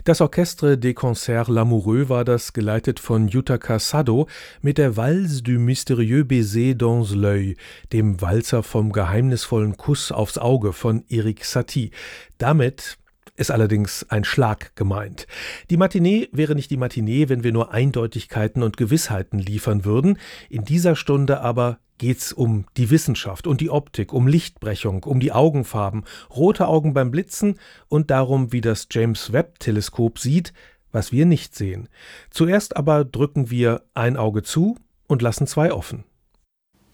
Das Orchestre des Concerts Lamoureux war das, geleitet von Yutaka Sado mit der Valse du mystérieux baiser dans l'œil, dem Walzer vom geheimnisvollen Kuss aufs Auge von Erik Satie. Damit ist allerdings ein Schlag gemeint. Die Matinee wäre nicht die Matinee, wenn wir nur Eindeutigkeiten und Gewissheiten liefern würden. In dieser Stunde aber geht's um die Wissenschaft und die Optik, um Lichtbrechung, um die Augenfarben, rote Augen beim Blitzen und darum, wie das James-Webb-Teleskop sieht, was wir nicht sehen. Zuerst aber drücken wir ein Auge zu und lassen zwei offen.